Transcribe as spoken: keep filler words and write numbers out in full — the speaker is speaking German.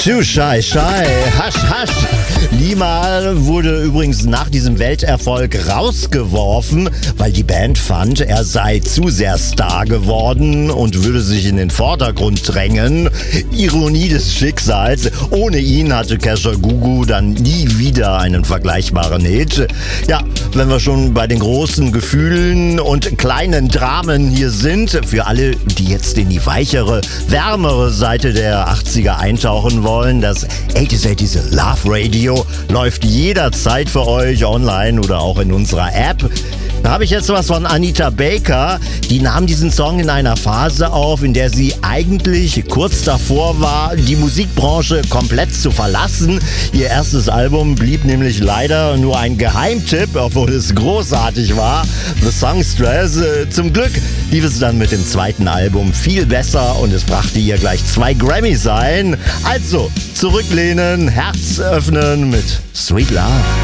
Tschü, Schei, Schei, Hasch, Hasch. Limahl wurde übrigens nach diesem Welterfolg rausgeworfen, weil die Band fand, er sei zu sehr Star geworden und würde sich in den Vordergrund drängen. Ironie des Schicksals. Ohne ihn hatte Kesha Gugu dann nie wieder einen vergleichbaren Hit. Ja, wenn wir schon bei den großen Gefühlen und kleinen Dramen hier sind, für alle, die jetzt in die weichere, wärmere Seite der achtziger eintauchen wollen, das achtziger achtziger Love Radio läuft jederzeit für euch online oder auch in unserer App. Da habe ich jetzt was von Anita Baker. Die nahm diesen Song in einer Phase auf, in der sie eigentlich kurz davor war, die Musikbranche komplett zu verlassen. Ihr erstes Album blieb nämlich leider nur ein Geheimtipp, obwohl es großartig war. The Songstress. Zum Glück lief es dann mit dem zweiten Album viel besser und es brachte ihr gleich zwei Grammys ein. Also, zurücklehnen, Herz öffnen mit Sweet Love.